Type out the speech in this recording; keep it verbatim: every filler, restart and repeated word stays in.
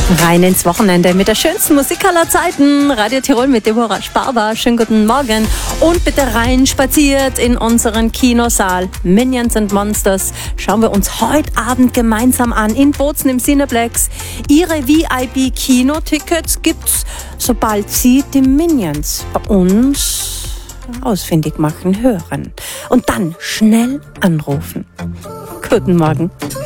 Rein ins Wochenende mit der schönsten Musik aller Zeiten. Radio Tirol mit Deborah Sparber. Schönen guten Morgen. Und bitte rein spaziert in unseren Kinosaal. Minions and Monsters schauen wir uns heute Abend gemeinsam an in Bozen im Cineplex. Ihre V I P-Kinotickets gibt's, sobald Sie die Minions bei uns ausfindig machen hören. Und dann schnell anrufen. Guten Morgen.